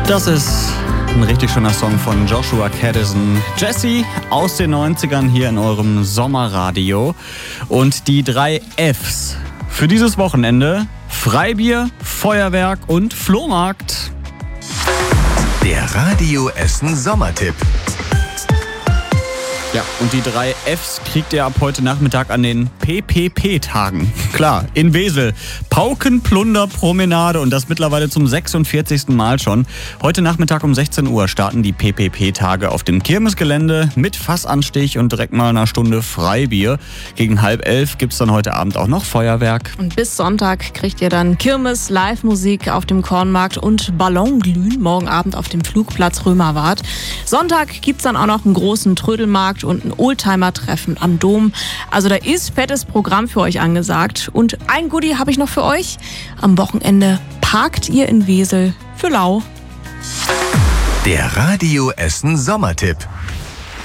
Das ist ein richtig schöner Song von Joshua Caddison. Jesse aus den 90ern hier in eurem Sommerradio. Und die 3 Fs für dieses Wochenende: Freibier, Feuerwerk und Flohmarkt. Der Radio Essen Sommertipp. Ja, und die 3 Fs kriegt ihr ab heute Nachmittag an den PPP-Tagen. Klar, in Wesel. Paukenplunder-Promenade und das mittlerweile zum 46. Mal schon. Heute Nachmittag um 16 Uhr starten die PPP-Tage auf dem Kirmesgelände mit Fassanstich und direkt mal einer Stunde Freibier. Gegen 10:30 gibt's dann heute Abend auch noch Feuerwerk. Und bis Sonntag kriegt ihr dann Kirmes, Live-Musik auf dem Kornmarkt und Ballonglühen morgen Abend auf dem Flugplatz Römerwart. Sonntag gibt's dann auch noch einen großen Trödelmarkt und ein Oldtimer-Treffen am Dom. Also da ist fettes Programm für euch angesagt. Und ein Goodie habe ich noch für euch. Am Wochenende parkt ihr in Wesel für lau. Der Radio Essen Sommertipp.